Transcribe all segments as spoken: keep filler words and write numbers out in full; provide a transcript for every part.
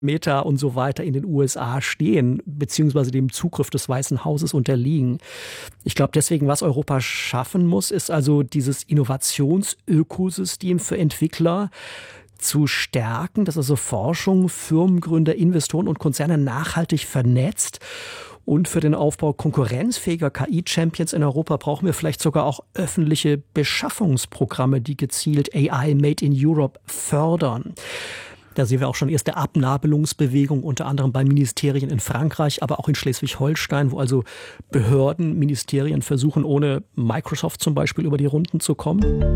Meta und so weiter in den U S A stehen, beziehungsweise dem Zugriff des Weißen Hauses unterliegen. Ich glaube deswegen, was Europa schaffen muss, ist also dieses Innovationsökosystem für Entwickler zu stärken, dass also Forschung, Firmengründer, Investoren und Konzerne nachhaltig vernetzt. Und für den Aufbau konkurrenzfähiger K I-Champions in Europa brauchen wir vielleicht sogar auch öffentliche Beschaffungsprogramme, die gezielt A I Made in Europe fördern. Da sehen wir auch schon erste Abnabelungsbewegungen, unter anderem bei Ministerien in Frankreich, aber auch in Schleswig-Holstein, wo also Behörden, Ministerien versuchen, ohne Microsoft zum Beispiel über die Runden zu kommen.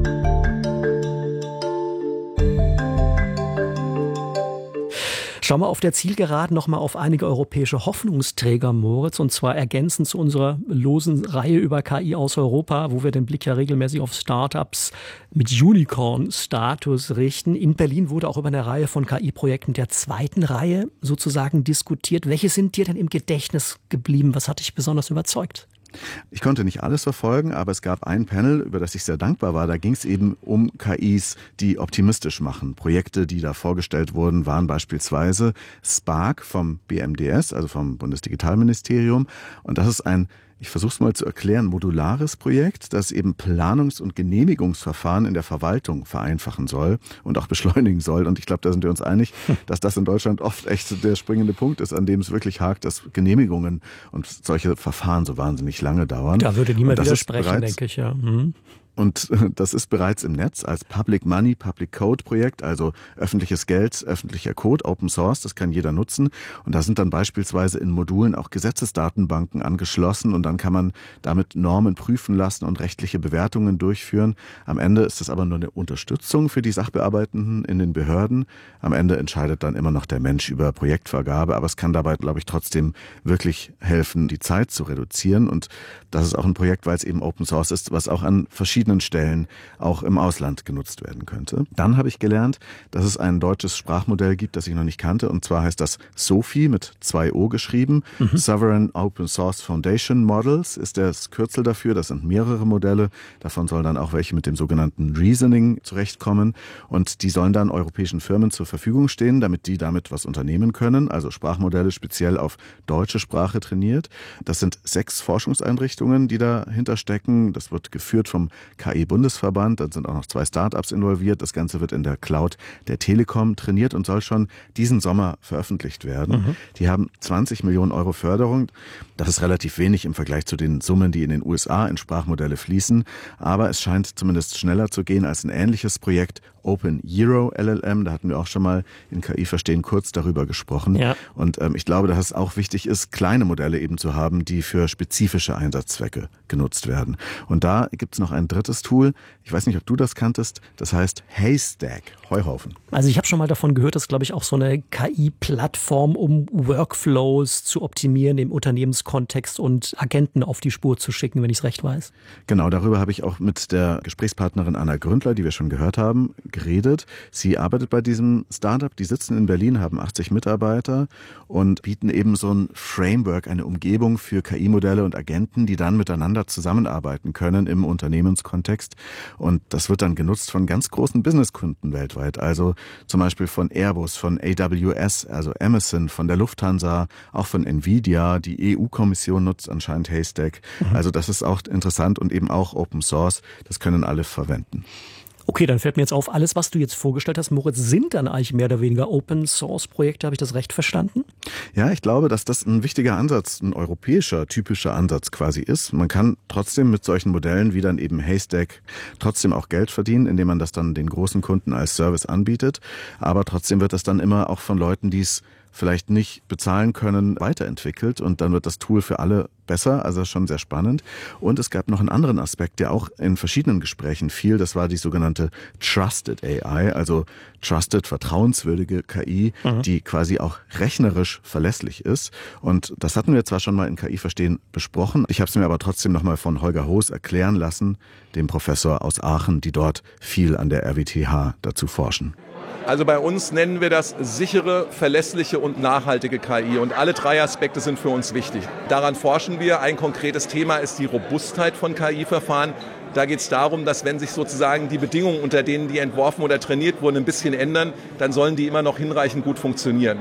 Schauen wir auf der Zielgeraden noch mal auf einige europäische Hoffnungsträger, Moritz, und zwar ergänzend zu unserer losen Reihe über K I aus Europa, wo wir den Blick ja regelmäßig auf Startups mit Unicorn-Status richten. In Berlin wurde auch über eine Reihe von K I-Projekten der zweiten Reihe sozusagen diskutiert. Welche sind dir denn im Gedächtnis geblieben? Was hat dich besonders überzeugt? Ich konnte nicht alles verfolgen, aber es gab ein Panel, über das ich sehr dankbar war. Da ging es eben um K Is, die optimistisch machen. Projekte, die da vorgestellt wurden, waren beispielsweise Spark vom B M D S, also vom Bundesdigitalministerium. Und das ist ein, ich versuche es mal zu erklären, modulares Projekt, das eben Planungs- und Genehmigungsverfahren in der Verwaltung vereinfachen soll und auch beschleunigen soll. Und ich glaube, da sind wir uns einig, dass das in Deutschland oft echt der springende Punkt ist, an dem es wirklich hakt, dass Genehmigungen und solche Verfahren so wahnsinnig lange dauern. Da würde niemand widersprechen, denke ich, ja. Mhm. Und das ist bereits im Netz als Public Money, Public Code Projekt, also öffentliches Geld, öffentlicher Code, Open Source, das kann jeder nutzen. Und da sind dann beispielsweise in Modulen auch Gesetzesdatenbanken angeschlossen und dann kann man damit Normen prüfen lassen und rechtliche Bewertungen durchführen. Am Ende ist es aber nur eine Unterstützung für die Sachbearbeitenden in den Behörden. Am Ende entscheidet dann immer noch der Mensch über Projektvergabe, aber es kann dabei, glaube ich, trotzdem wirklich helfen, die Zeit zu reduzieren. Und das ist auch ein Projekt, weil es eben Open Source ist, was auch an verschiedenen Stellen auch im Ausland genutzt werden könnte. Dann habe ich gelernt, dass es ein deutsches Sprachmodell gibt, das ich noch nicht kannte, und zwar heißt das SOFI mit zwei O geschrieben. Mhm. Sovereign Open Source Foundation Models ist das Kürzel dafür. Das sind mehrere Modelle. Davon sollen dann auch welche mit dem sogenannten Reasoning zurechtkommen und die sollen dann europäischen Firmen zur Verfügung stehen, damit die damit was unternehmen können. Also Sprachmodelle speziell auf deutsche Sprache trainiert. Das sind sechs Forschungseinrichtungen, die dahinter stecken. Das wird geführt vom K I-Bundesverband, dann sind auch noch zwei Startups involviert. Das Ganze wird in der Cloud der Telekom trainiert und soll schon diesen Sommer veröffentlicht werden. Mhm. Die haben zwanzig Millionen Euro Förderung. Das ist relativ wenig im Vergleich zu den Summen, die in den U S A in Sprachmodelle fließen. Aber es scheint zumindest schneller zu gehen als ein ähnliches Projekt Open Euro L L M. Da hatten wir auch schon mal in K I Verstehen kurz darüber gesprochen. Ja. Und ähm, ich glaube, dass es auch wichtig ist, kleine Modelle eben zu haben, die für spezifische Einsatzzwecke genutzt werden. Und da gibt es noch ein drittes Tool. Ich weiß nicht, ob du das kanntest. Das heißt Haystack, Heuhaufen. Also ich habe schon mal davon gehört, dass, glaube ich, auch so eine K I-Plattform, um Workflows zu optimieren im Unternehmenskontext und Agenten auf die Spur zu schicken, wenn ich es recht weiß. Genau, darüber habe ich auch mit der Gesprächspartnerin Anna Gründler, die wir schon gehört haben, geredet. Sie arbeitet bei diesem Startup, die sitzen in Berlin, haben achtzig Mitarbeiter und bieten eben so ein Framework, eine Umgebung für K I-Modelle und Agenten, die dann miteinander zusammenarbeiten können im Unternehmenskontext. Und das wird dann genutzt von ganz großen Businesskunden weltweit. Also zum Beispiel von Airbus, von A W S, also Amazon, von der Lufthansa, auch von Nvidia. Die E U-Kommission nutzt anscheinend Haystack. Mhm. Also das ist auch interessant und eben auch Open Source. Das können alle verwenden. Okay, dann fällt mir jetzt auf, alles, was du jetzt vorgestellt hast, Moritz, sind dann eigentlich mehr oder weniger Open-Source-Projekte. Habe ich das recht verstanden? Ja, ich glaube, dass das ein wichtiger Ansatz, ein europäischer, typischer Ansatz quasi ist. Man kann trotzdem mit solchen Modellen wie dann eben Haystack trotzdem auch Geld verdienen, indem man das dann den großen Kunden als Service anbietet. Aber trotzdem wird das dann immer auch von Leuten, die es vielleicht nicht bezahlen können, weiterentwickelt und dann wird das Tool für alle besser, also schon sehr spannend. Und es gab noch einen anderen Aspekt, der auch in verschiedenen Gesprächen fiel, das war die sogenannte Trusted A I, also Trusted, vertrauenswürdige K I, mhm. die quasi auch rechnerisch verlässlich ist. Und das hatten wir zwar schon mal in K I Verstehen besprochen, ich habe es mir aber trotzdem nochmal von Holger Hoos erklären lassen, dem Professor aus Aachen, die dort viel an der R W T H dazu forschen. Also bei uns nennen wir das sichere, verlässliche und nachhaltige K I. Und alle drei Aspekte sind für uns wichtig. Daran forschen wir. Ein konkretes Thema ist die Robustheit von K I-Verfahren. Da geht es darum, dass wenn sich sozusagen die Bedingungen, unter denen die entworfen oder trainiert wurden, ein bisschen ändern, dann sollen die immer noch hinreichend gut funktionieren.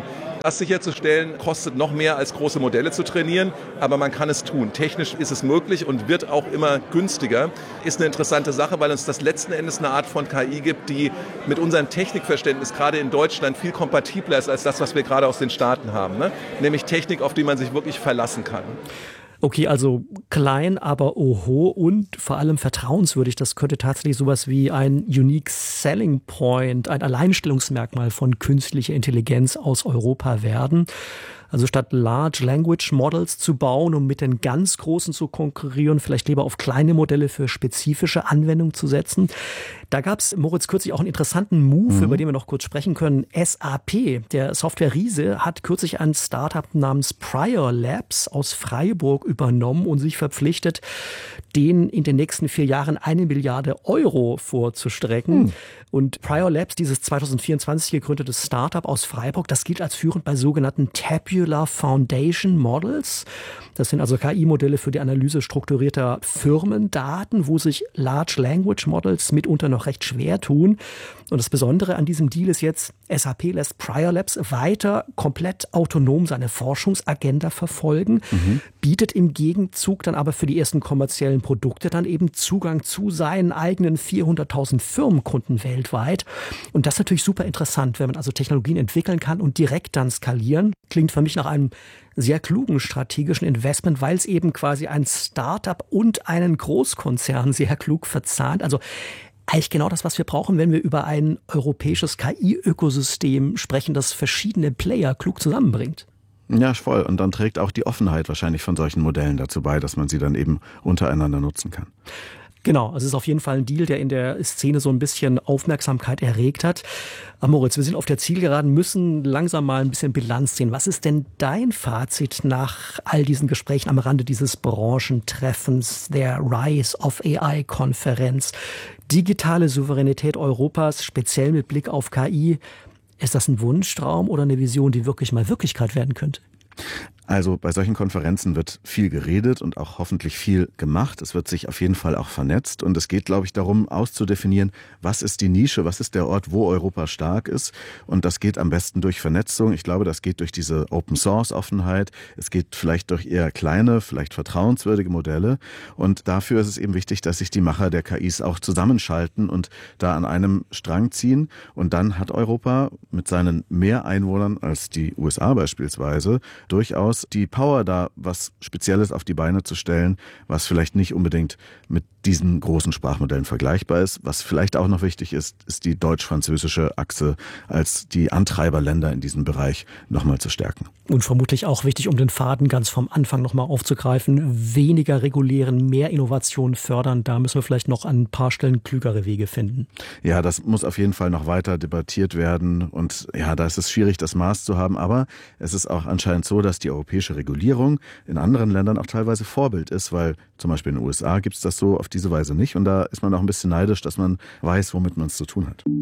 Das sicherzustellen, kostet noch mehr als große Modelle zu trainieren, aber man kann es tun. Technisch ist es möglich und wird auch immer günstiger. Ist eine interessante Sache, weil uns das letzten Endes eine Art von K I gibt, die mit unserem Technikverständnis gerade in Deutschland viel kompatibler ist als das, was wir gerade aus den Staaten haben. Ne? Nämlich Technik, auf die man sich wirklich verlassen kann. Okay, also klein, aber oho und vor allem vertrauenswürdig. Das könnte tatsächlich sowas wie ein Unique Selling Point, ein Alleinstellungsmerkmal von künstlicher Intelligenz aus Europa werden. Also statt Large Language Models zu bauen, um mit den ganz Großen zu konkurrieren, vielleicht lieber auf kleine Modelle für spezifische Anwendungen zu setzen. Da gab es, Moritz, kürzlich auch einen interessanten Move, mhm. über den wir noch kurz sprechen können. S A P, der Software-Riese, hat kürzlich ein Startup namens Prior Labs aus Freiburg übernommen und sich verpflichtet, denen in den nächsten vier Jahren eine Milliarde Euro vorzustrecken. Mhm. Und Prior Labs, dieses zwanzig vierundzwanzig gegründete Startup aus Freiburg, das gilt als führend bei sogenannten Tabular Foundation Models. Das sind also K I-Modelle für die Analyse strukturierter Firmendaten, wo sich Large Language Models mitunter noch recht schwer tun. Und das Besondere an diesem Deal ist jetzt, S A P lässt Prior Labs weiter komplett autonom seine Forschungsagenda verfolgen, mhm. bietet im Gegenzug dann aber für die ersten kommerziellen Produkte dann eben Zugang zu seinen eigenen vierhunderttausend Firmenkunden weltweit. Und das ist natürlich super interessant, wenn man also Technologien entwickeln kann und direkt dann skalieren. Klingt für mich nach einem sehr klugen strategischen Investment, weil es eben quasi ein Startup und einen Großkonzern sehr klug verzahnt. Also eigentlich genau das, was wir brauchen, wenn wir über ein europäisches K I-Ökosystem sprechen, das verschiedene Player klug zusammenbringt. Ja, voll. Und dann trägt auch die Offenheit wahrscheinlich von solchen Modellen dazu bei, dass man sie dann eben untereinander nutzen kann. Genau, also es ist auf jeden Fall ein Deal, der in der Szene so ein bisschen Aufmerksamkeit erregt hat. Aber Moritz, wir sind auf der Zielgeraden, müssen langsam mal ein bisschen Bilanz ziehen. Was ist denn dein Fazit nach all diesen Gesprächen am Rande dieses Branchentreffens, der Rise of A I-Konferenz? Digitale Souveränität Europas, speziell mit Blick auf K I. Ist das ein Wunschtraum oder eine Vision, die wirklich mal Wirklichkeit werden könnte? Also bei solchen Konferenzen wird viel geredet und auch hoffentlich viel gemacht. Es wird sich auf jeden Fall auch vernetzt und es geht, glaube ich, darum auszudefinieren, was ist die Nische, was ist der Ort, wo Europa stark ist, und das geht am besten durch Vernetzung. Ich glaube, das geht durch diese Open-Source-Offenheit. Es geht vielleicht durch eher kleine, vielleicht vertrauenswürdige Modelle, und dafür ist es eben wichtig, dass sich die Macher der K Is auch zusammenschalten und da an einem Strang ziehen, und dann hat Europa mit seinen mehr Einwohnern als die U S A beispielsweise durchaus die Power, da was Spezielles auf die Beine zu stellen, was vielleicht nicht unbedingt mit diesen großen Sprachmodellen vergleichbar ist. Was vielleicht auch noch wichtig ist, ist die deutsch-französische Achse als die Antreiberländer in diesem Bereich nochmal zu stärken. Und vermutlich auch wichtig, um den Faden ganz vom Anfang nochmal aufzugreifen, weniger regulieren, mehr Innovation fördern. Da müssen wir vielleicht noch an ein paar Stellen klügere Wege finden. Ja, das muss auf jeden Fall noch weiter debattiert werden. Und ja, da ist es schwierig, das Maß zu haben. Aber es ist auch anscheinend so, dass die europäische Regulierung in anderen Ländern auch teilweise Vorbild ist, weil zum Beispiel in den U S A gibt es das so auf diese Weise nicht. Und da ist man auch ein bisschen neidisch, dass man weiß, womit man es zu tun hat.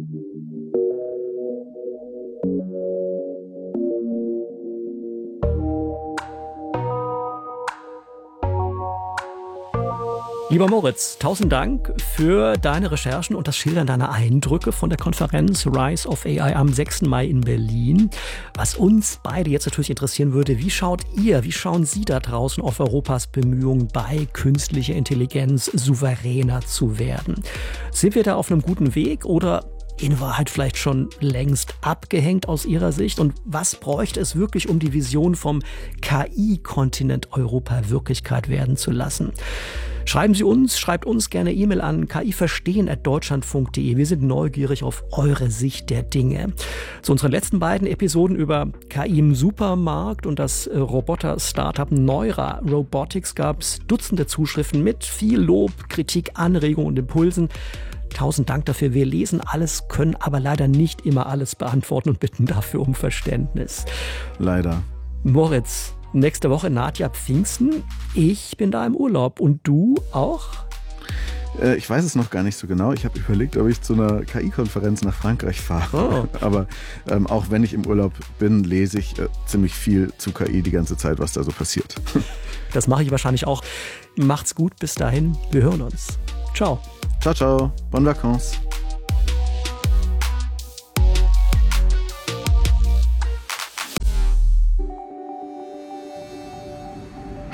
Lieber Moritz, tausend Dank für deine Recherchen und das Schildern deiner Eindrücke von der Konferenz Rise of A I am sechsten Mai in Berlin. Was uns beide jetzt natürlich interessieren würde, wie schaut ihr, wie schauen Sie da draußen auf Europas Bemühungen, bei künstlicher Intelligenz souveräner zu werden? Sind wir da auf einem guten Weg oder in Wahrheit vielleicht schon längst abgehängt aus Ihrer Sicht? Und was bräuchte es wirklich, um die Vision vom K I-Kontinent Europa Wirklichkeit werden zu lassen? Schreiben Sie uns, schreibt uns gerne E-Mail an kiverstehen at deutschlandfunk punkt de. Wir sind neugierig auf eure Sicht der Dinge. Zu unseren letzten beiden Episoden über K I im Supermarkt und das Roboter-Startup Neura Robotics gab es Dutzende Zuschriften mit viel Lob, Kritik, Anregungen und Impulsen. Tausend Dank dafür. Wir lesen alles, können aber leider nicht immer alles beantworten und bitten dafür um Verständnis. Leider. Moritz, nächste Woche naht ja Pfingsten. Ich bin da im Urlaub. Und du auch? Äh, ich weiß es noch gar nicht so genau. Ich habe überlegt, ob ich zu einer K I-Konferenz nach Frankreich fahre. Oh. Aber ähm, auch wenn ich im Urlaub bin, lese ich äh, ziemlich viel zu K I die ganze Zeit, was da so passiert. Das mache ich wahrscheinlich auch. Macht's gut, bis dahin. Wir hören uns. Ciao. Ciao, ciao. Bonnes vacances.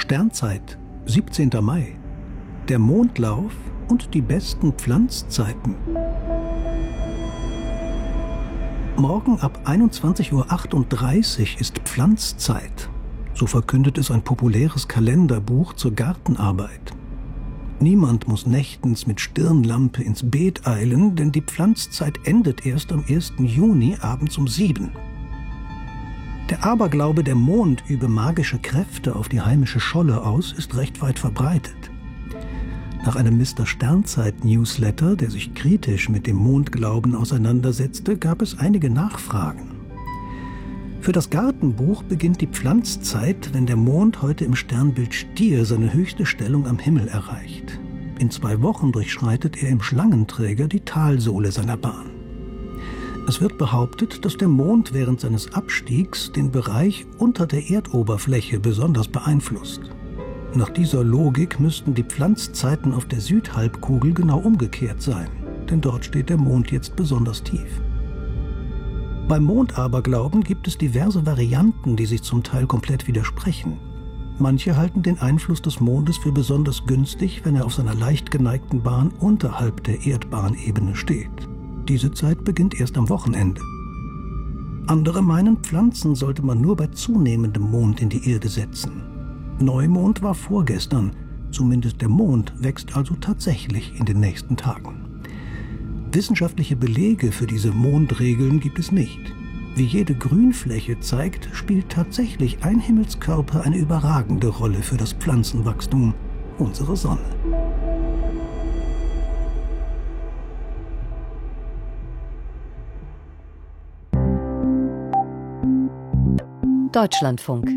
Sternzeit, siebzehnter Mai. Der Mondlauf und die besten Pflanzzeiten. Morgen ab einundzwanzig Uhr achtunddreißig ist Pflanzzeit. So verkündet es ein populäres Kalenderbuch zur Gartenarbeit. Niemand muss nächtens mit Stirnlampe ins Beet eilen, denn die Pflanzzeit endet erst am ersten Juni abends um sieben. Der Aberglaube, der Mond übe magische Kräfte auf die heimische Scholle aus, ist recht weit verbreitet. Nach einem Mister Sternzeit-Newsletter, der sich kritisch mit dem Mondglauben auseinandersetzte, gab es einige Nachfragen. Für das Gartenbuch beginnt die Pflanzzeit, wenn der Mond heute im Sternbild Stier seine höchste Stellung am Himmel erreicht. In zwei Wochen durchschreitet er im Schlangenträger die Talsohle seiner Bahn. Es wird behauptet, dass der Mond während seines Abstiegs den Bereich unter der Erdoberfläche besonders beeinflusst. Nach dieser Logik müssten die Pflanzzeiten auf der Südhalbkugel genau umgekehrt sein, denn dort steht der Mond jetzt besonders tief. Beim Mondaberglauben gibt es diverse Varianten, die sich zum Teil komplett widersprechen. Manche halten den Einfluss des Mondes für besonders günstig, wenn er auf seiner leicht geneigten Bahn unterhalb der Erdbahnebene steht. Diese Zeit beginnt erst am Wochenende. Andere meinen, Pflanzen sollte man nur bei zunehmendem Mond in die Erde setzen. Neumond war vorgestern, zumindest der Mond wächst also tatsächlich in den nächsten Tagen. Wissenschaftliche Belege für diese Mondregeln gibt es nicht. Wie jede Grünfläche zeigt, spielt tatsächlich ein Himmelskörper eine überragende Rolle für das Pflanzenwachstum, unsere Sonne. Deutschlandfunk.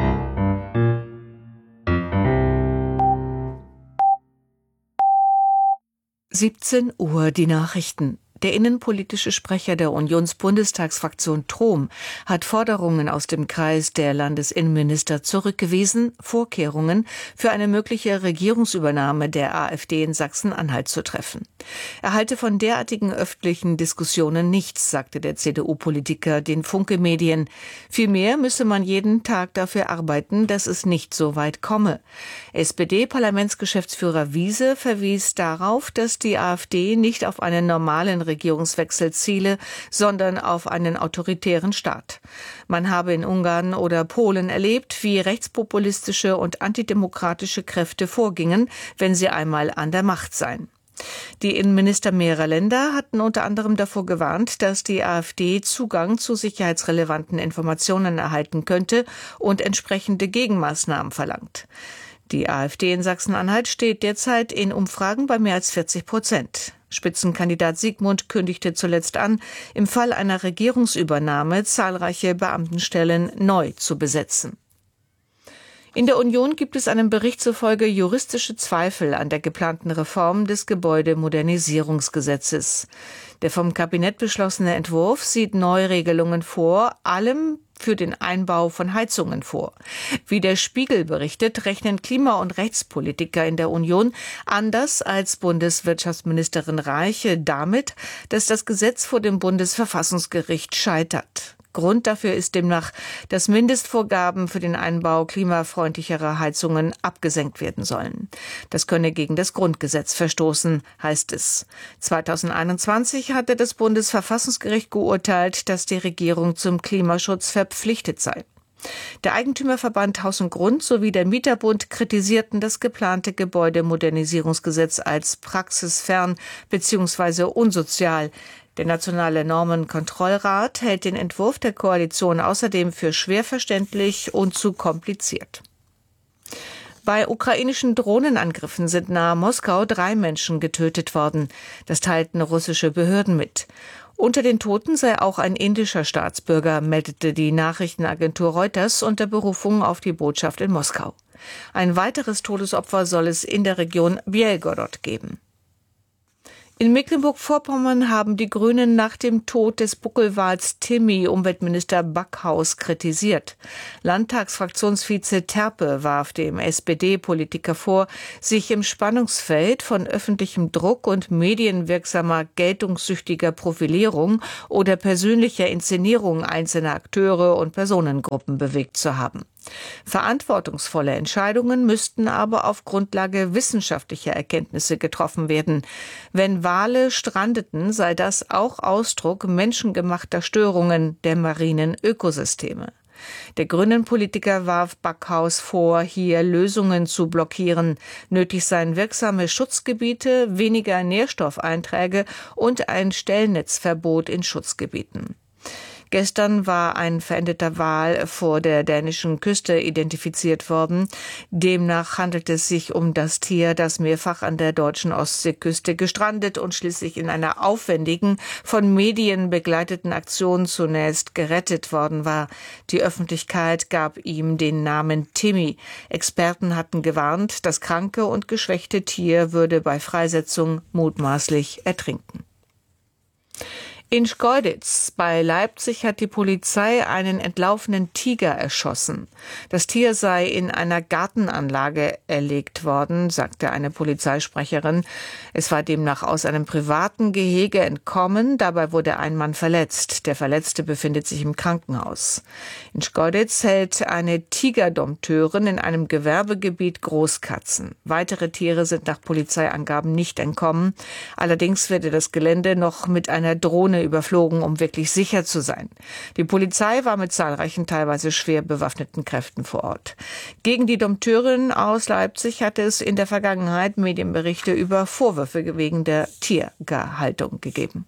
siebzehn Uhr die Nachrichten. Der innenpolitische Sprecher der Unionsbundestagsfraktion Trom hat Forderungen aus dem Kreis der Landesinnenminister zurückgewiesen, Vorkehrungen für eine mögliche Regierungsübernahme der AfD in Sachsen-Anhalt zu treffen. Er halte von derartigen öffentlichen Diskussionen nichts, sagte der C D U-Politiker den Funke Medien. Vielmehr müsse man jeden Tag dafür arbeiten, dass es nicht so weit komme. S P D-Parlamentsgeschäftsführer Wiese verwies darauf, dass die AfD nicht auf einen normalen Regierungswechsel ziele, sondern auf einen autoritären Staat. Man habe in Ungarn oder Polen erlebt, wie rechtspopulistische und antidemokratische Kräfte vorgingen, wenn sie einmal an der Macht seien. Die Innenminister mehrerer Länder hatten unter anderem davor gewarnt, dass die AfD Zugang zu sicherheitsrelevanten Informationen erhalten könnte und entsprechende Gegenmaßnahmen verlangt. Die AfD in Sachsen-Anhalt steht derzeit in Umfragen bei mehr als vierzig Prozent. Spitzenkandidat Siegmund kündigte zuletzt an, im Fall einer Regierungsübernahme zahlreiche Beamtenstellen neu zu besetzen. In der Union gibt es einem Bericht zufolge juristische Zweifel an der geplanten Reform des Gebäudemodernisierungsgesetzes. Der vom Kabinett beschlossene Entwurf sieht Neuregelungen vor, allem für den Einbau von Heizungen vor. Wie der Spiegel berichtet, rechnen Klima- und Rechtspolitiker in der Union anders als Bundeswirtschaftsministerin Reiche damit, dass das Gesetz vor dem Bundesverfassungsgericht scheitert. Grund dafür ist demnach, dass Mindestvorgaben für den Einbau klimafreundlicherer Heizungen abgesenkt werden sollen. Das könne gegen das Grundgesetz verstoßen, heißt es. zweitausendeinundzwanzig hatte das Bundesverfassungsgericht geurteilt, dass die Regierung zum Klimaschutz verpflichtet sei. Der Eigentümerverband Haus und Grund sowie der Mieterbund kritisierten das geplante Gebäudemodernisierungsgesetz als praxisfern bzw. unsozial. Der Nationale Normenkontrollrat hält den Entwurf der Koalition außerdem für schwer verständlich und zu kompliziert. Bei ukrainischen Drohnenangriffen sind nahe Moskau drei Menschen getötet worden. Das teilten russische Behörden mit. Unter den Toten sei auch ein indischer Staatsbürger, meldete die Nachrichtenagentur Reuters unter Berufung auf die Botschaft in Moskau. Ein weiteres Todesopfer soll es in der Region Bjelgorod geben. In Mecklenburg-Vorpommern haben die Grünen nach dem Tod des Buckelwals Timmy Umweltminister Backhaus kritisiert. Landtagsfraktionsvize Terpe warf dem S P D-Politiker vor, sich im Spannungsfeld von öffentlichem Druck und medienwirksamer geltungssüchtiger Profilierung oder persönlicher Inszenierung einzelner Akteure und Personengruppen bewegt zu haben. Verantwortungsvolle Entscheidungen müssten aber auf Grundlage wissenschaftlicher Erkenntnisse getroffen werden. Wenn Wale strandeten, sei das auch Ausdruck menschengemachter Störungen der marinen Ökosysteme. Der Grünen-Politiker warf Backhaus vor, hier Lösungen zu blockieren. Nötig seien wirksame Schutzgebiete, weniger Nährstoffeinträge und ein Stellnetzverbot in Schutzgebieten. Gestern war ein verendeter Wal vor der dänischen Küste identifiziert worden. Demnach handelt es sich um das Tier, das mehrfach an der deutschen Ostseeküste gestrandet und schließlich in einer aufwendigen, von Medien begleiteten Aktion zunächst gerettet worden war. Die Öffentlichkeit gab ihm den Namen Timmy. Experten hatten gewarnt, das kranke und geschwächte Tier würde bei Freisetzung mutmaßlich ertrinken. In Schkeuditz bei Leipzig hat die Polizei einen entlaufenen Tiger erschossen. Das Tier sei in einer Gartenanlage erlegt worden, sagte eine Polizeisprecherin. Es war demnach aus einem privaten Gehege entkommen. Dabei wurde ein Mann verletzt. Der Verletzte befindet sich im Krankenhaus. In Schkeuditz hält eine Tigerdompteurin in einem Gewerbegebiet Großkatzen. Weitere Tiere sind nach Polizeiangaben nicht entkommen. Allerdings werde das Gelände noch mit einer Drohne überflogen, um wirklich sicher zu sein. Die Polizei war mit zahlreichen, teilweise schwer bewaffneten Kräften vor Ort. Gegen die Dompteurin aus Leipzig hatte es in der Vergangenheit Medienberichte über Vorwürfe wegen der Tierhaltung gegeben.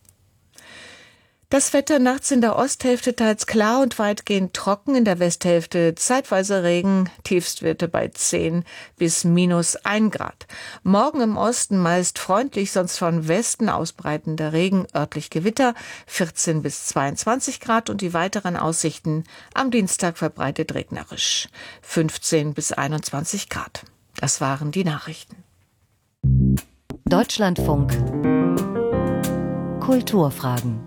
Das Wetter nachts in der Osthälfte teils klar und weitgehend trocken, in der Westhälfte zeitweise Regen, Tiefstwerte bei zehn bis minus ein Grad. Morgen im Osten meist freundlich, sonst von Westen ausbreitender Regen, örtlich Gewitter, vierzehn bis zweiundzwanzig Grad und die weiteren Aussichten am Dienstag verbreitet regnerisch, fünfzehn bis einundzwanzig Grad. Das waren die Nachrichten. Deutschlandfunk Kulturfragen.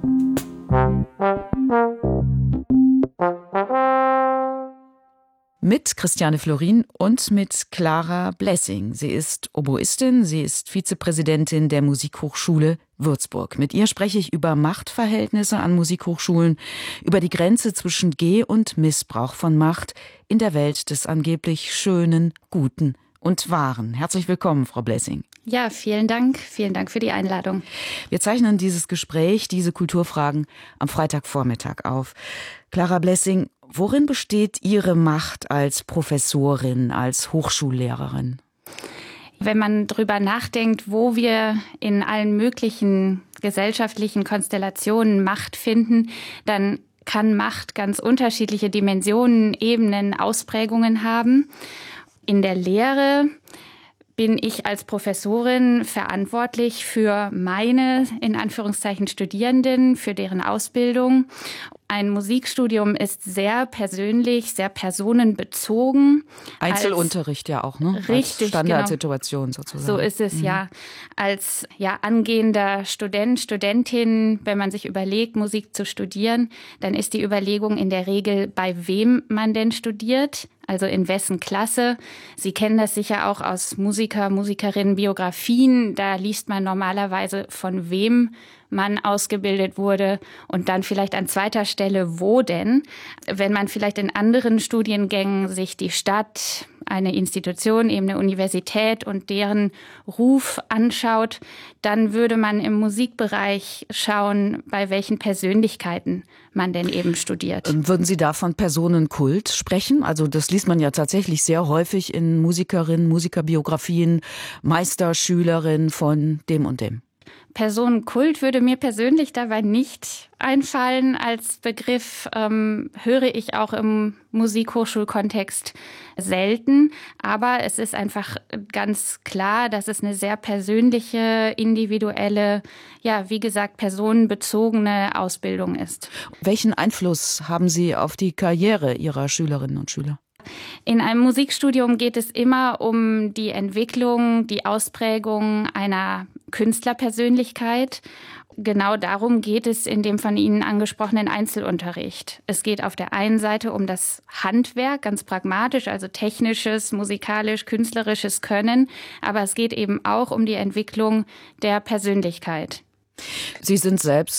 Mit Christiane Florin und mit Clara Blessing. Sie ist Oboistin, sie ist Vizepräsidentin der Musikhochschule Würzburg. Mit ihr spreche ich über Machtverhältnisse an Musikhochschulen, über die Grenze zwischen Geh- und Missbrauch von Macht in der Welt des angeblich Schönen, Guten und Wahren. Herzlich willkommen, Frau Blessing. Ja, vielen Dank. Vielen Dank für die Einladung. Wir zeichnen dieses Gespräch, diese Kulturfragen am Freitagvormittag auf. Clara Blessing, worin besteht Ihre Macht als Professorin, als Hochschullehrerin? Wenn man drüber nachdenkt, wo wir in allen möglichen gesellschaftlichen Konstellationen Macht finden, dann kann Macht ganz unterschiedliche Dimensionen, Ebenen, Ausprägungen haben. In der Lehre bin ich als Professorin verantwortlich für meine, in Anführungszeichen, Studierenden, für deren Ausbildung. Ein Musikstudium ist sehr persönlich, sehr personenbezogen. Einzelunterricht ja auch, ne? Richtig, als Standardsituation genau. Sozusagen. So ist es, mhm. ja. Als ja, angehender Student, Studentin, wenn man sich überlegt, Musik zu studieren, dann ist die Überlegung in der Regel, bei wem man denn studiert. Also in wessen Klasse. Sie kennen das sicher auch aus Musiker, Musikerinnen, Biografien. Da liest man normalerweise, von wem man ausgebildet wurde und dann vielleicht an zweiter Stelle, wo denn. Wenn man vielleicht in anderen Studiengängen sich die Stadt, eine Institution, eben eine Universität und deren Ruf anschaut, dann würde man im Musikbereich schauen, bei welchen Persönlichkeiten man denn eben studiert. Würden Sie da von Personenkult sprechen? Also das liest man ja tatsächlich sehr häufig in Musikerinnen, Musikerbiografien, Meisterschülerin von dem und dem. Personenkult würde mir persönlich dabei nicht einfallen. Als Begriff ähm, höre ich auch im Musikhochschulkontext selten. Aber es ist einfach ganz klar, dass es eine sehr persönliche, individuelle, ja, wie gesagt, personenbezogene Ausbildung ist. Welchen Einfluss haben Sie auf die Karriere Ihrer Schülerinnen und Schüler? In einem Musikstudium geht es immer um die Entwicklung, die Ausprägung einer Künstlerpersönlichkeit. Genau darum geht es in dem von Ihnen angesprochenen Einzelunterricht. Es geht auf der einen Seite um das Handwerk, ganz pragmatisch, also technisches, musikalisch, künstlerisches Können. Aber es geht eben auch um die Entwicklung der Persönlichkeit. Sie sind selbst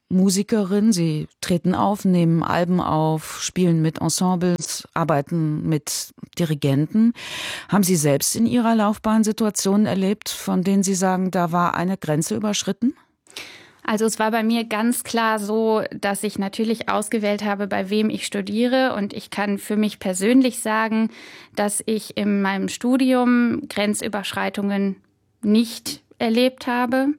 Musikerin. Sie treten auf, nehmen Alben auf, spielen mit Ensembles, arbeiten mit Dirigenten. Haben Sie selbst in Ihrer Laufbahn Situationen erlebt, von denen Sie sagen, da war eine Grenze überschritten? Also es war bei mir ganz klar so, dass ich natürlich ausgewählt habe, bei wem ich studiere. Und ich kann für mich persönlich sagen, dass ich in meinem Studium Grenzüberschreitungen nicht erlebt habe.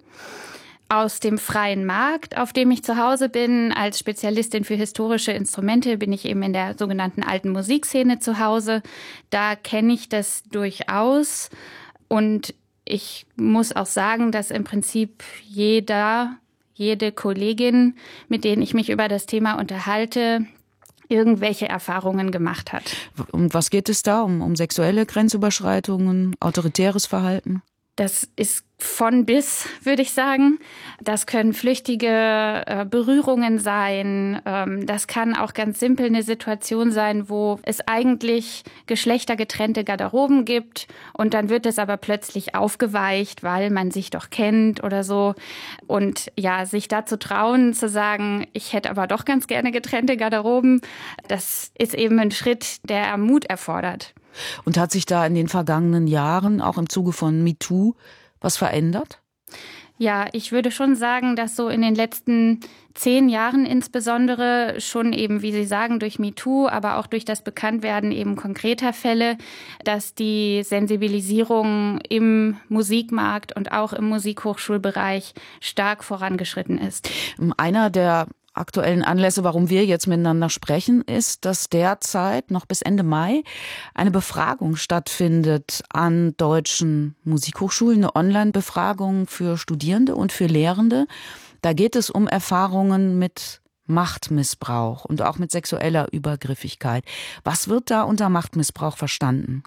Aus dem freien Markt, auf dem ich zu Hause bin, als Spezialistin für historische Instrumente, bin ich eben in der sogenannten alten Musikszene zu Hause. Da kenne ich das durchaus. Und ich muss auch sagen, dass im Prinzip jeder, jede Kollegin, mit denen ich mich über das Thema unterhalte, irgendwelche Erfahrungen gemacht hat. Um was geht es da? Um, um sexuelle Grenzüberschreitungen, autoritäres Verhalten? Das ist von bis, würde ich sagen. Das können flüchtige äh, Berührungen sein. Ähm, das kann auch ganz simpel eine Situation sein, wo es eigentlich geschlechtergetrennte Garderoben gibt und dann wird es aber plötzlich aufgeweicht, weil man sich doch kennt oder so. Und ja, sich dazu trauen, zu sagen, ich hätte aber doch ganz gerne getrennte Garderoben, das ist eben ein Schritt, der Mut erfordert. Und hat sich da in den vergangenen Jahren, auch im Zuge von MeToo, was verändert? Ja, ich würde schon sagen, dass so in den letzten zehn Jahren insbesondere schon eben, wie Sie sagen, durch MeToo, aber auch durch das Bekanntwerden eben konkreter Fälle, dass die Sensibilisierung im Musikmarkt und auch im Musikhochschulbereich stark vorangeschritten ist. Einer der aktuellen Anlässe, warum wir jetzt miteinander sprechen, ist, dass derzeit noch bis Ende Mai eine Befragung stattfindet an deutschen Musikhochschulen, eine Online-Befragung für Studierende und für Lehrende. Da geht es um Erfahrungen mit Machtmissbrauch und auch mit sexueller Übergriffigkeit. Was wird da unter Machtmissbrauch verstanden?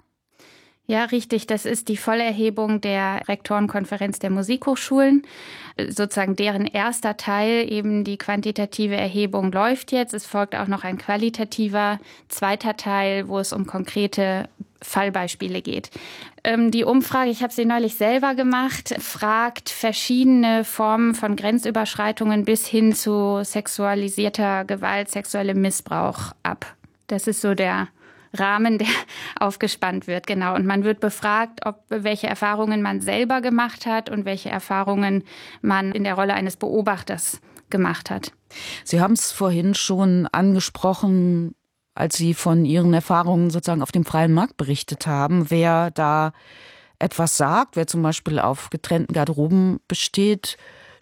Ja, richtig. Das ist die Vollerhebung der Rektorenkonferenz der Musikhochschulen. Sozusagen deren erster Teil, eben die quantitative Erhebung, läuft jetzt. Es folgt auch noch ein qualitativer zweiter Teil, wo es um konkrete Fallbeispiele geht. Die Umfrage, ich habe sie neulich selber gemacht, fragt verschiedene Formen von Grenzüberschreitungen bis hin zu sexualisierter Gewalt, sexuellem Missbrauch ab. Das ist so der Rahmen, der aufgespannt wird, genau. Und man wird befragt, ob welche Erfahrungen man selber gemacht hat und welche Erfahrungen man in der Rolle eines Beobachters gemacht hat. Sie haben es vorhin schon angesprochen, als Sie von Ihren Erfahrungen sozusagen auf dem freien Markt berichtet haben. Wer da etwas sagt, wer zum Beispiel auf getrennten Garderoben besteht,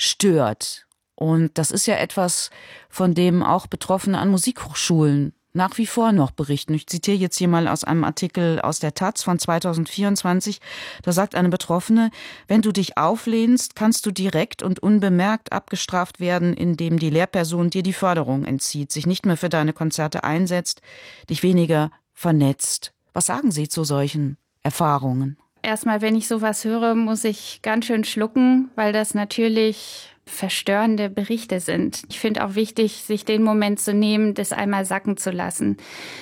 stört. Und das ist ja etwas, von dem auch Betroffene an Musikhochschulen nach wie vor noch berichten. Ich zitiere jetzt hier mal aus einem Artikel aus der Taz von zweitausendvierundzwanzig. Da sagt eine Betroffene, wenn du dich auflehnst, kannst du direkt und unbemerkt abgestraft werden, indem die Lehrperson dir die Förderung entzieht, sich nicht mehr für deine Konzerte einsetzt, dich weniger vernetzt. Was sagen Sie zu solchen Erfahrungen? Erstmal, wenn ich sowas höre, muss ich ganz schön schlucken, weil das natürlich verstörende Berichte sind. Ich finde auch wichtig, sich den Moment zu nehmen, das einmal sacken zu lassen.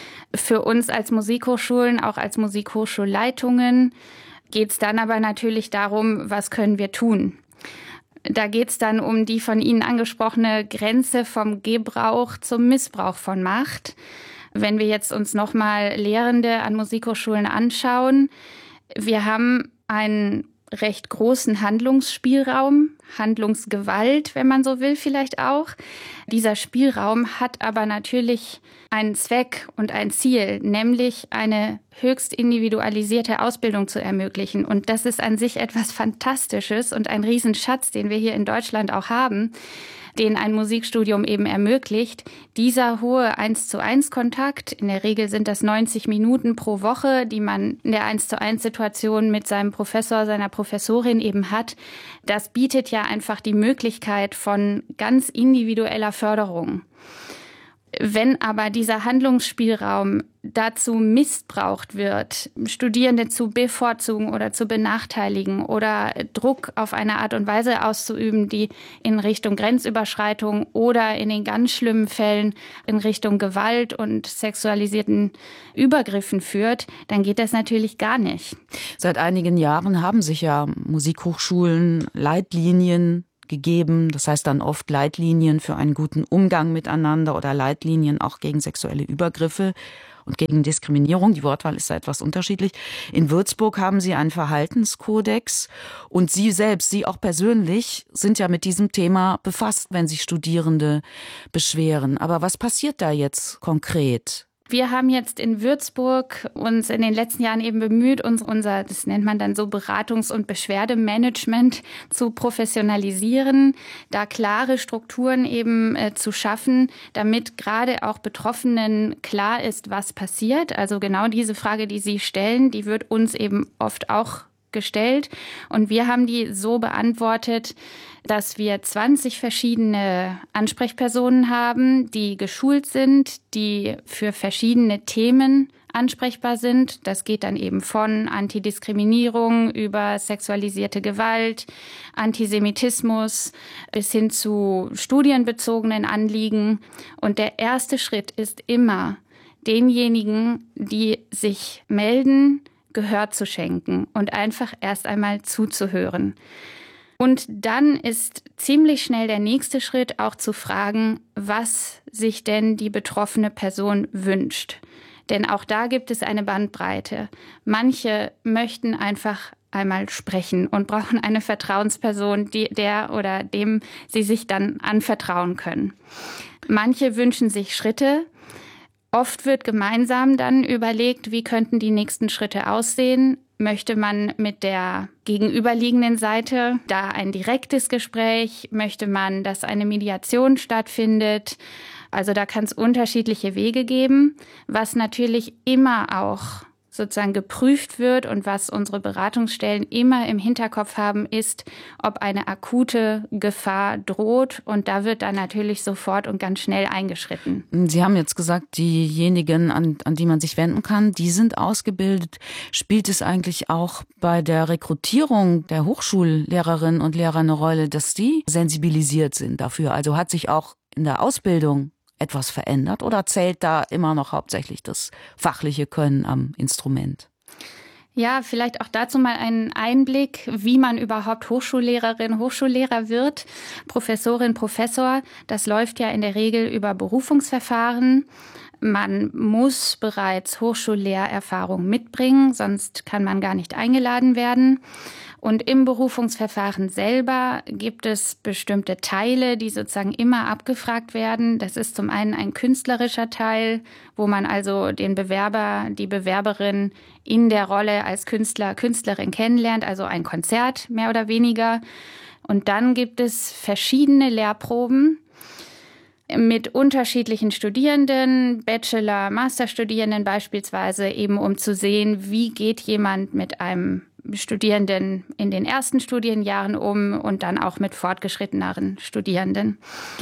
Für uns als Musikhochschulen, auch als Musikhochschulleitungen, geht es dann aber natürlich darum, was können wir tun. Da geht es dann um die von Ihnen angesprochene Grenze vom Gebrauch zum Missbrauch von Macht. Wenn wir jetzt uns nochmal Lehrende an Musikhochschulen anschauen, wir haben einen recht großen Handlungsspielraum, Handlungsgewalt, wenn man so will, vielleicht auch. Dieser Spielraum hat aber natürlich einen Zweck und ein Ziel, nämlich eine höchst individualisierte Ausbildung zu ermöglichen. Und das ist an sich etwas Fantastisches und ein Riesenschatz, den wir hier in Deutschland auch haben, den ein Musikstudium eben ermöglicht. Dieser hohe eins zu eins Kontakt, in der Regel sind das neunzig Minuten pro Woche, die man in der eins zu eins Situation mit seinem Professor, seiner Professorin eben hat, das bietet ja einfach die Möglichkeit von ganz individueller Förderung. Wenn aber dieser Handlungsspielraum dazu missbraucht wird, Studierende zu bevorzugen oder zu benachteiligen oder Druck auf eine Art und Weise auszuüben, die in Richtung Grenzüberschreitung oder in den ganz schlimmen Fällen in Richtung Gewalt und sexualisierten Übergriffen führt, dann geht das natürlich gar nicht. Seit einigen Jahren haben sich ja Musikhochschulen Leitlinien gegeben. Das heißt dann oft Leitlinien für einen guten Umgang miteinander oder Leitlinien auch gegen sexuelle Übergriffe und gegen Diskriminierung. Die Wortwahl ist da etwas unterschiedlich. In Würzburg haben Sie einen Verhaltenskodex und Sie selbst, Sie auch persönlich, sind ja mit diesem Thema befasst, wenn sich Studierende beschweren. Aber was passiert da jetzt konkret? Wir haben jetzt in Würzburg uns in den letzten Jahren eben bemüht, uns unser, das nennt man dann so Beratungs- und Beschwerdemanagement zu professionalisieren, da klare Strukturen eben äh, zu schaffen, damit gerade auch Betroffenen klar ist, was passiert. Also genau diese Frage, die Sie stellen, die wird uns eben oft auch gestellt. Und wir haben die so beantwortet, dass wir zwanzig verschiedene Ansprechpersonen haben, die geschult sind, die für verschiedene Themen ansprechbar sind. Das geht dann eben von Antidiskriminierung über sexualisierte Gewalt, Antisemitismus bis hin zu studienbezogenen Anliegen. Und der erste Schritt ist immer, denjenigen, die sich melden, Gehör zu schenken und einfach erst einmal zuzuhören. Und dann ist ziemlich schnell der nächste Schritt auch zu fragen, was sich denn die betroffene Person wünscht. Denn auch da gibt es eine Bandbreite. Manche möchten einfach einmal sprechen und brauchen eine Vertrauensperson, die, der oder dem sie sich dann anvertrauen können. Manche wünschen sich Schritte. Oft wird gemeinsam dann überlegt, wie könnten die nächsten Schritte aussehen. Möchte man mit der gegenüberliegenden Seite da ein direktes Gespräch? Möchte man, dass eine Mediation stattfindet? Also da kann es unterschiedliche Wege geben, was natürlich immer auch sozusagen geprüft wird und was unsere Beratungsstellen immer im Hinterkopf haben, ist, ob eine akute Gefahr droht. Und da wird dann natürlich sofort und ganz schnell eingeschritten. Sie haben jetzt gesagt, diejenigen, an, an die man sich wenden kann, die sind ausgebildet. Spielt es eigentlich auch bei der Rekrutierung der Hochschullehrerinnen und Lehrer eine Rolle, dass die sensibilisiert sind dafür? Also hat sich auch in der Ausbildung etwas verändert oder zählt da immer noch hauptsächlich das fachliche Können am Instrument? Ja, vielleicht auch dazu mal einen Einblick, wie man überhaupt Hochschullehrerin, Hochschullehrer wird. Professorin, Professor, das läuft ja in der Regel über Berufungsverfahren. Man muss bereits Hochschullehrerfahrung mitbringen, sonst kann man gar nicht eingeladen werden. Und im Berufungsverfahren selber gibt es bestimmte Teile, die sozusagen immer abgefragt werden. Das ist zum einen ein künstlerischer Teil, wo man also den Bewerber, die Bewerberin in der Rolle als Künstler, Künstlerin kennenlernt, also ein Konzert mehr oder weniger. Und dann gibt es verschiedene Lehrproben mit unterschiedlichen Studierenden, Bachelor-, Masterstudierenden beispielsweise, eben um zu sehen, wie geht jemand mit einem Studierenden in den ersten Studienjahren um und dann auch mit fortgeschritteneren Studierenden.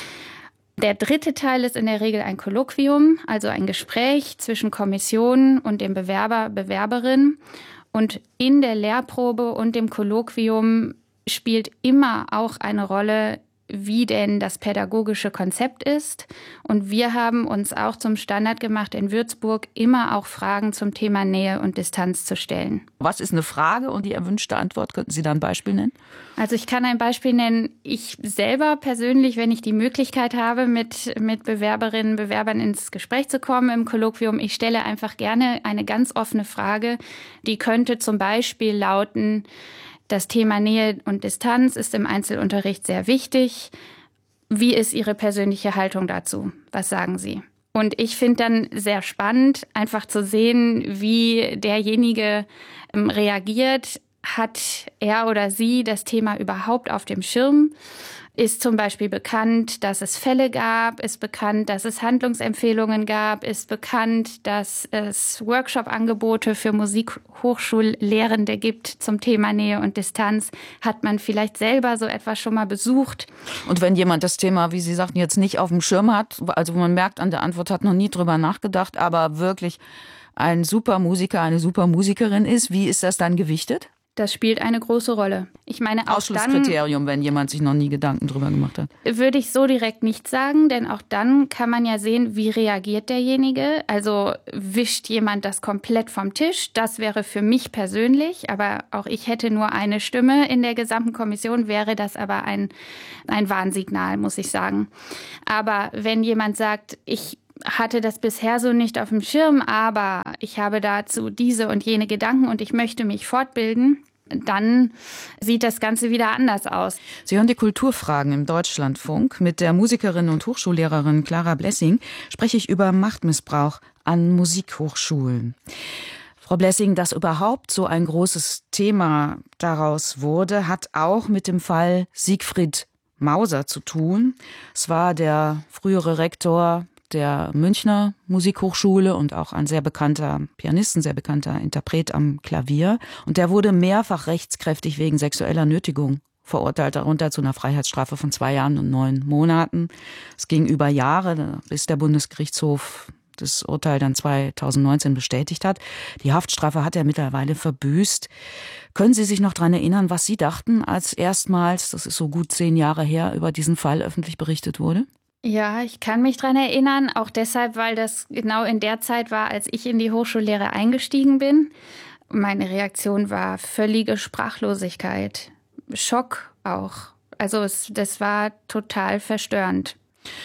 Der dritte Teil ist in der Regel ein Kolloquium, also ein Gespräch zwischen Kommission und dem Bewerber, Bewerberin. Und in der Lehrprobe und dem Kolloquium spielt immer auch eine Rolle, wie denn das pädagogische Konzept ist. Und wir haben uns auch zum Standard gemacht, in Würzburg immer auch Fragen zum Thema Nähe und Distanz zu stellen. Was ist eine Frage und die erwünschte Antwort? Könnten Sie da ein Beispiel nennen? Also ich kann ein Beispiel nennen. Ich selber persönlich, wenn ich die Möglichkeit habe, mit, mit Bewerberinnen, Bewerbern ins Gespräch zu kommen im Kolloquium, ich stelle einfach gerne eine ganz offene Frage. Die könnte zum Beispiel lauten: Das Thema Nähe und Distanz ist im Einzelunterricht sehr wichtig. Wie ist Ihre persönliche Haltung dazu? Was sagen Sie? Und ich finde dann sehr spannend, einfach zu sehen, wie derjenige reagiert. Hat er oder sie das Thema überhaupt auf dem Schirm? Ist zum Beispiel bekannt, dass es Fälle gab, ist bekannt, dass es Handlungsempfehlungen gab, ist bekannt, dass es Workshop-Angebote für Musikhochschullehrende gibt zum Thema Nähe und Distanz. Hat man vielleicht selber so etwas schon mal besucht? Und wenn jemand das Thema, wie Sie sagten, jetzt nicht auf dem Schirm hat, also man merkt an der Antwort, hat noch nie drüber nachgedacht, aber wirklich ein super Musiker, eine super Musikerin ist, wie ist das dann gewichtet? Das spielt eine große Rolle. Ich meine, auch Ausschlusskriterium, dann, wenn jemand sich noch nie Gedanken drüber gemacht hat. Würde ich so direkt nicht sagen, denn auch dann kann man ja sehen, wie reagiert derjenige. Also wischt jemand das komplett vom Tisch? Das wäre für mich persönlich, aber auch ich hätte nur eine Stimme in der gesamten Kommission, wäre das aber ein, ein Warnsignal, muss ich sagen. Aber wenn jemand sagt, ich hatte das bisher so nicht auf dem Schirm, aber ich habe dazu diese und jene Gedanken und ich möchte mich fortbilden, dann sieht das Ganze wieder anders aus. Sie hören die Kulturfragen im Deutschlandfunk. Mit der Musikerin und Hochschullehrerin Clara Blessing spreche ich über Machtmissbrauch an Musikhochschulen. Frau Blessing, dass überhaupt so ein großes Thema daraus wurde, hat auch mit dem Fall Siegfried Mauser zu tun. Es war der frühere Rektor der Münchner Musikhochschule und auch ein sehr bekannter Pianist, ein sehr bekannter Interpret am Klavier. Und der wurde mehrfach rechtskräftig wegen sexueller Nötigung verurteilt, darunter zu einer Freiheitsstrafe von zwei Jahren und neun Monaten. Es ging über Jahre, bis der Bundesgerichtshof das Urteil dann zweitausendneunzehn bestätigt hat. Die Haftstrafe hat er mittlerweile verbüßt. Können Sie sich noch daran erinnern, was Sie dachten, als erstmals, das ist so gut zehn Jahre her, über diesen Fall öffentlich berichtet wurde? Ja, ich kann mich daran erinnern, auch deshalb, weil das genau in der Zeit war, als ich in die Hochschullehre eingestiegen bin. Meine Reaktion war völlige Sprachlosigkeit, Schock auch. Also es, das war total verstörend.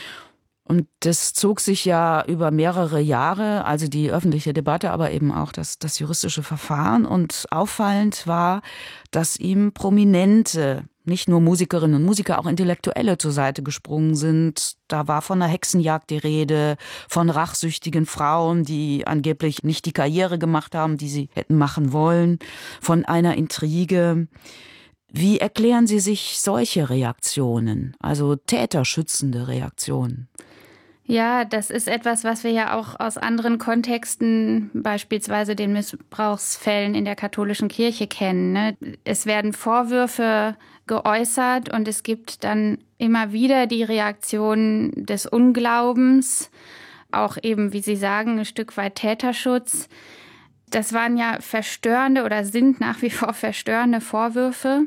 Und das zog sich ja über mehrere Jahre, also die öffentliche Debatte, aber eben auch das, das juristische Verfahren. Und auffallend war, dass ihm Prominente, nicht nur Musikerinnen und Musiker, auch Intellektuelle zur Seite gesprungen sind. Da war von einer Hexenjagd die Rede, von rachsüchtigen Frauen, die angeblich nicht die Karriere gemacht haben, die sie hätten machen wollen, von einer Intrige. Wie erklären Sie sich solche Reaktionen, also täterschützende Reaktionen? Ja, das ist etwas, was wir ja auch aus anderen Kontexten, beispielsweise den Missbrauchsfällen in der katholischen Kirche kennen, ne? Es werden Vorwürfe geäußert und es gibt dann immer wieder die Reaktion des Unglaubens, auch eben, wie Sie sagen, ein Stück weit Täterschutz. Das waren ja verstörende oder sind nach wie vor verstörende Vorwürfe.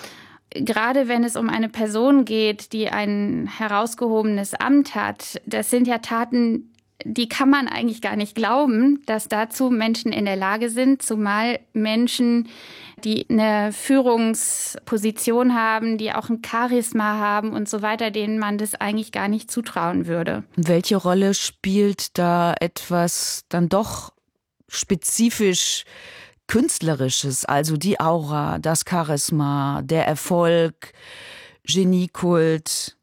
Gerade wenn es um eine Person geht, die ein herausgehobenes Amt hat, das sind ja Taten, die kann man eigentlich gar nicht glauben, dass dazu Menschen in der Lage sind, zumal Menschen, die eine Führungsposition haben, die auch ein Charisma haben und so weiter, denen man das eigentlich gar nicht zutrauen würde. Welche Rolle spielt da etwas dann doch spezifisch Künstlerisches, also die Aura, das Charisma, der Erfolg, Geniekult?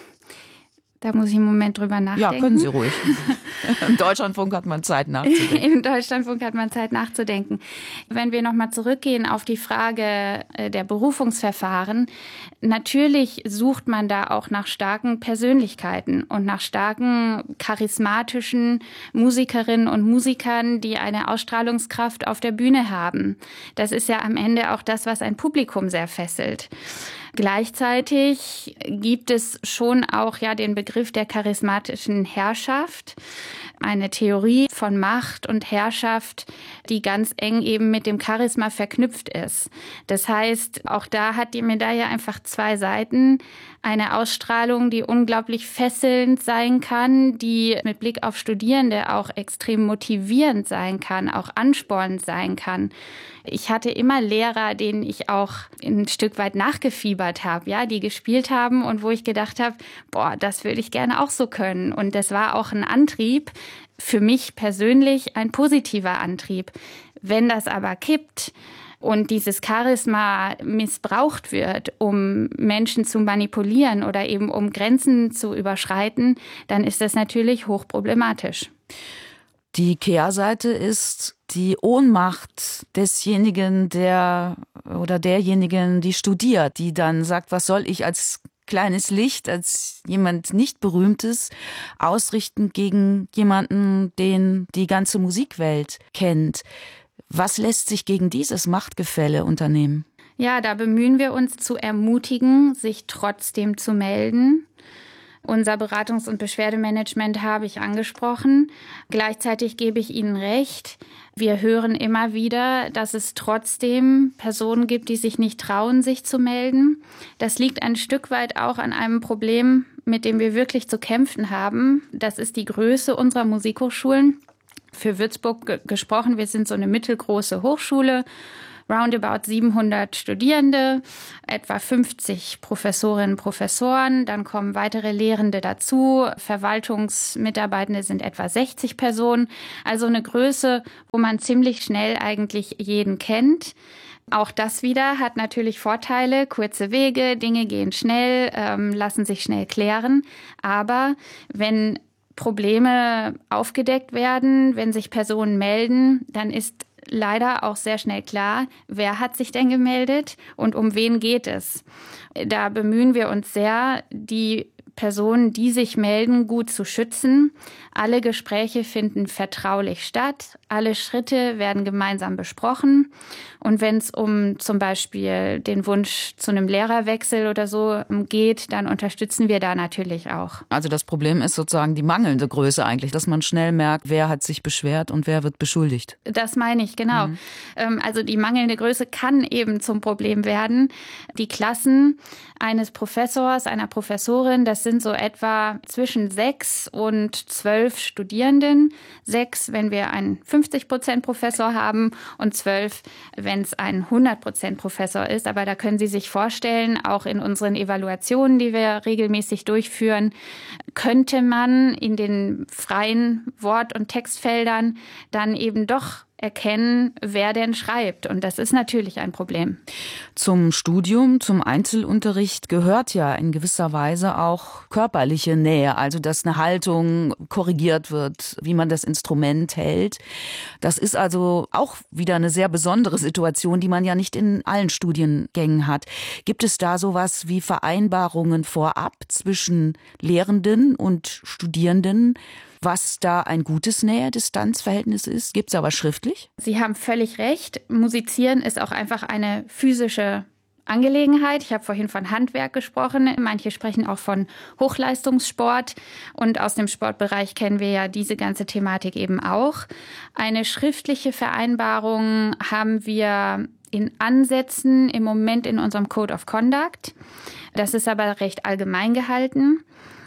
Da muss ich einen Moment drüber nachdenken. Ja, können Sie ruhig. Im Deutschlandfunk hat man Zeit nachzudenken. Im Deutschlandfunk hat man Zeit nachzudenken. Wenn wir nochmal zurückgehen auf die Frage der Berufungsverfahren, natürlich sucht man da auch nach starken Persönlichkeiten und nach starken, charismatischen Musikerinnen und Musikern, die eine Ausstrahlungskraft auf der Bühne haben. Das ist ja am Ende auch das, was ein Publikum sehr fesselt. Gleichzeitig gibt es schon auch ja den Begriff der charismatischen Herrschaft, eine Theorie von Macht und Herrschaft, die ganz eng eben mit dem Charisma verknüpft ist. Das heißt, auch da hat die Medaille einfach zwei Seiten. Eine Ausstrahlung, die unglaublich fesselnd sein kann, die mit Blick auf Studierende auch extrem motivierend sein kann, auch anspornend sein kann. Ich hatte immer Lehrer, denen ich auch ein Stück weit nachgefiebert habe, ja, die gespielt haben und wo ich gedacht habe, boah, das würde ich gerne auch so können. Und das war auch ein Antrieb, für mich persönlich ein positiver Antrieb. Wenn das aber kippt und dieses Charisma missbraucht wird, um Menschen zu manipulieren oder eben um Grenzen zu überschreiten, dann ist das natürlich hochproblematisch. Die Kehrseite ist die Ohnmacht desjenigen, der oder derjenigen, die studiert, die dann sagt, was soll ich als kleines Licht, als jemand nicht Berühmtes ausrichten gegen jemanden, den die ganze Musikwelt kennt. Was lässt sich gegen dieses Machtgefälle unternehmen? Ja, da bemühen wir uns zu ermutigen, sich trotzdem zu melden. Unser Beratungs- und Beschwerdemanagement habe ich angesprochen. Gleichzeitig gebe ich Ihnen recht. Wir hören immer wieder, dass es trotzdem Personen gibt, die sich nicht trauen, sich zu melden. Das liegt ein Stück weit auch an einem Problem, mit dem wir wirklich zu kämpfen haben. Das ist die Größe unserer Musikhochschulen. Für Würzburg ge- gesprochen, wir sind so eine mittelgroße Hochschule. Roundabout siebenhundert Studierende, etwa fünfzig Professorinnen und Professoren, dann kommen weitere Lehrende dazu, Verwaltungsmitarbeitende sind etwa sechzig Personen, also eine Größe, wo man ziemlich schnell eigentlich jeden kennt. Auch das wieder hat natürlich Vorteile, kurze Wege, Dinge gehen schnell, ähm, lassen sich schnell klären, aber wenn Probleme aufgedeckt werden, wenn sich Personen melden, dann ist leider auch sehr schnell klar, wer hat sich denn gemeldet und um wen geht es. Da bemühen wir uns sehr, die Personen, die sich melden, gut zu schützen. Alle Gespräche finden vertraulich statt. Alle Schritte werden gemeinsam besprochen. Und wenn es um zum Beispiel den Wunsch zu einem Lehrerwechsel oder so geht, dann unterstützen wir da natürlich auch. Also das Problem ist sozusagen die mangelnde Größe eigentlich, dass man schnell merkt, wer hat sich beschwert und wer wird beschuldigt. Das meine ich, genau. Mhm. Also die mangelnde Größe kann eben zum Problem werden. Die Klassen eines Professors, einer Professorin, das sind so etwa zwischen sechs und zwölf Studierenden. Sechs, wenn wir einen fünfzig Prozent Professor haben und zwölf, wenn es ein hundert Prozent Professor ist. Aber da können Sie sich vorstellen, auch in unseren Evaluationen, die wir regelmäßig durchführen, könnte man in den freien Wort- und Textfeldern dann eben doch erkennen, wer denn schreibt. Und das ist natürlich ein Problem. Zum Studium, zum Einzelunterricht gehört ja in gewisser Weise auch körperliche Nähe, also dass eine Haltung korrigiert wird, wie man das Instrument hält. Das ist also auch wieder eine sehr besondere Situation, die man ja nicht in allen Studiengängen hat. Gibt es da sowas wie Vereinbarungen vorab zwischen Lehrenden und Studierenden, was da ein gutes Nähe-Distanz-Verhältnis ist? Gibt es aber schriftlich? Sie haben völlig recht. Musizieren ist auch einfach eine physische Angelegenheit. Ich habe vorhin von Handwerk gesprochen. Manche sprechen auch von Hochleistungssport. Und aus dem Sportbereich kennen wir ja diese ganze Thematik eben auch. Eine schriftliche Vereinbarung haben wir in Ansätzen im Moment in unserem Code of Conduct. Das ist aber recht allgemein gehalten.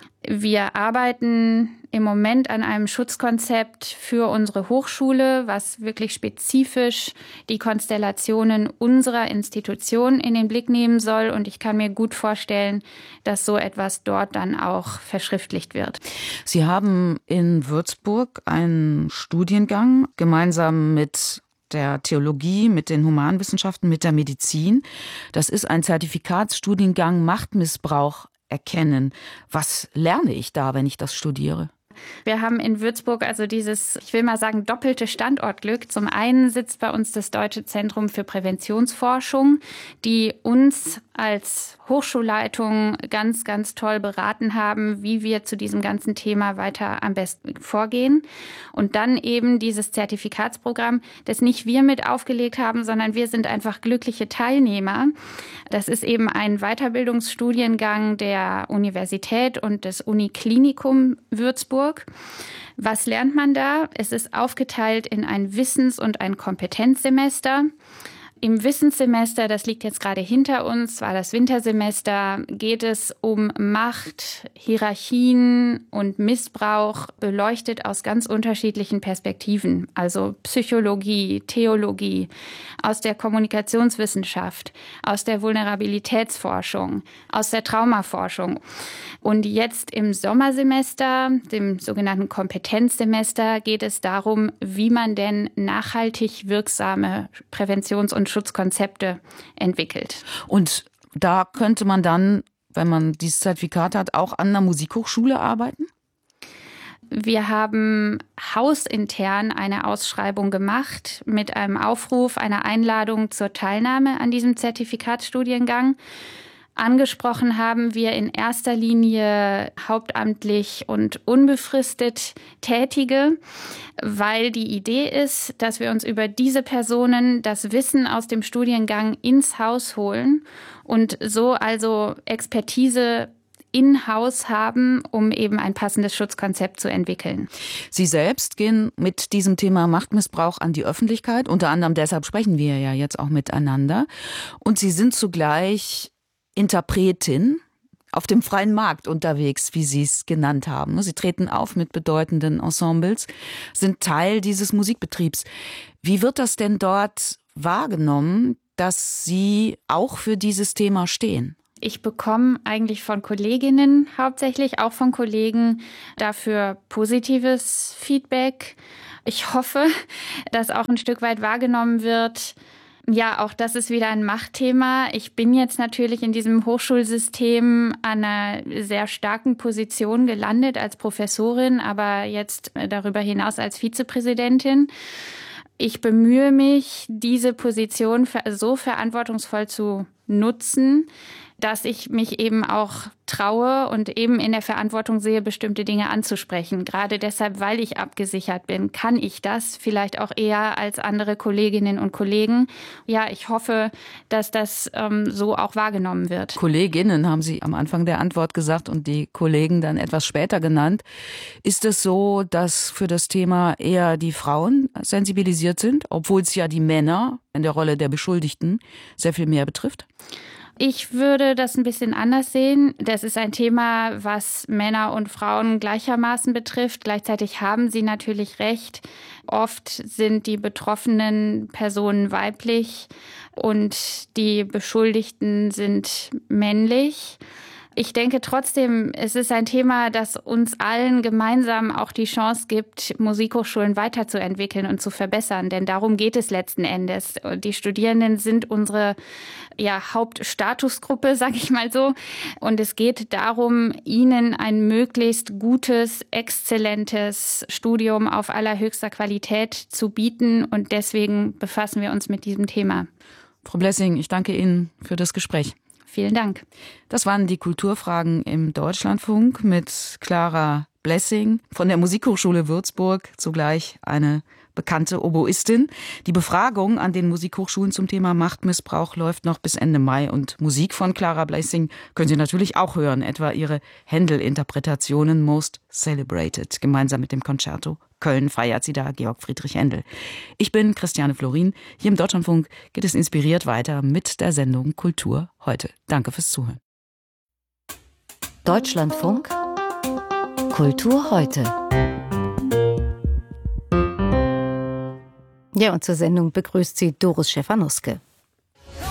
Wir arbeiten im Moment an einem Schutzkonzept für unsere Hochschule, was wirklich spezifisch die Konstellationen unserer Institution in den Blick nehmen soll. Und ich kann mir gut vorstellen, dass so etwas dort dann auch verschriftlicht wird. Sie haben in Würzburg einen Studiengang gemeinsam mit der Theologie, mit den Humanwissenschaften, mit der Medizin. Das ist ein Zertifikatsstudiengang Machtmissbrauch erkennen. Was lerne ich da, wenn ich das studiere? Wir haben in Würzburg also dieses, ich will mal sagen, doppelte Standortglück. Zum einen sitzt bei uns das Deutsche Zentrum für Präventionsforschung, die uns als Hochschulleitung ganz, ganz toll beraten haben, wie wir zu diesem ganzen Thema weiter am besten vorgehen. Und dann eben dieses Zertifikatsprogramm, das nicht wir mit aufgelegt haben, sondern wir sind einfach glückliche Teilnehmer. Das ist eben ein Weiterbildungsstudiengang der Universität und des Uniklinikum Würzburg. Was lernt man da? Es ist aufgeteilt in ein Wissens- und ein Kompetenzsemester. Im Wissenssemester, das liegt jetzt gerade hinter uns, war das Wintersemester, geht es um Macht, Hierarchien und Missbrauch, beleuchtet aus ganz unterschiedlichen Perspektiven. Also Psychologie, Theologie, aus der Kommunikationswissenschaft, aus der Vulnerabilitätsforschung, aus der Traumaforschung. Und jetzt im Sommersemester, dem sogenannten Kompetenzsemester, geht es darum, wie man denn nachhaltig wirksame Präventions- und Schutzkonzepte entwickelt. Und da könnte man dann, wenn man dieses Zertifikat hat, auch an einer Musikhochschule arbeiten? Wir haben hausintern eine Ausschreibung gemacht mit einem Aufruf, einer Einladung zur Teilnahme an diesem Zertifikatsstudiengang. Angesprochen haben wir in erster Linie hauptamtlich und unbefristet Tätige, weil die Idee ist, dass wir uns über diese Personen das Wissen aus dem Studiengang ins Haus holen und so also Expertise in-house haben, um eben ein passendes Schutzkonzept zu entwickeln. Sie selbst gehen mit diesem Thema Machtmissbrauch an die Öffentlichkeit. Unter anderem deshalb sprechen wir ja jetzt auch miteinander. Und Sie sind zugleich Interpretin, auf dem freien Markt unterwegs, wie Sie es genannt haben. Sie treten auf mit bedeutenden Ensembles, sind Teil dieses Musikbetriebs. Wie wird das denn dort wahrgenommen, dass Sie auch für dieses Thema stehen? Ich bekomme eigentlich von Kolleginnen, hauptsächlich auch von Kollegen, dafür positives Feedback. Ich hoffe, dass auch ein Stück weit wahrgenommen wird. Ja, auch das ist wieder ein Machtthema. Ich bin jetzt natürlich in diesem Hochschulsystem an einer sehr starken Position gelandet als Professorin, aber jetzt darüber hinaus als Vizepräsidentin. Ich bemühe mich, diese Position so verantwortungsvoll zu nutzen, dass ich mich eben auch traue und eben in der Verantwortung sehe, bestimmte Dinge anzusprechen. Gerade deshalb, weil ich abgesichert bin, kann ich das vielleicht auch eher als andere Kolleginnen und Kollegen. Ja, ich hoffe, dass das ähm, so auch wahrgenommen wird. Kolleginnen haben Sie am Anfang der Antwort gesagt und die Kollegen dann etwas später genannt. Ist es so, dass für das Thema eher die Frauen sensibilisiert sind, obwohl es ja die Männer in der Rolle der Beschuldigten sehr viel mehr betrifft? Ich würde das ein bisschen anders sehen. Das ist ein Thema, was Männer und Frauen gleichermaßen betrifft. Gleichzeitig haben Sie natürlich recht. Oft sind die betroffenen Personen weiblich und die Beschuldigten sind männlich. Ich denke trotzdem, es ist ein Thema, das uns allen gemeinsam auch die Chance gibt, Musikhochschulen weiterzuentwickeln und zu verbessern. Denn darum geht es letzten Endes. Die Studierenden sind unsere ja, Hauptstatusgruppe, sag ich mal so. Und es geht darum, ihnen ein möglichst gutes, exzellentes Studium auf allerhöchster Qualität zu bieten. Und deswegen befassen wir uns mit diesem Thema. Frau Blessing, ich danke Ihnen für das Gespräch. Vielen Dank. Das waren die Kulturfragen im Deutschlandfunk mit Clara Blessing von der Musikhochschule Würzburg, zugleich eine bekannte Oboistin. Die Befragung an den Musikhochschulen zum Thema Machtmissbrauch läuft noch bis Ende Mai und Musik von Clara Blessing können Sie natürlich auch hören, etwa ihre Händel-Interpretationen Most Celebrated. Gemeinsam mit dem Concerto Köln feiert sie da Georg Friedrich Händel. Ich bin Christiane Florin. Hier im Deutschlandfunk geht es inspiriert weiter mit der Sendung Kultur heute. Danke fürs Zuhören. Deutschlandfunk Kultur heute. Ja, und zur Sendung begrüßt sie Doris Stephanuske.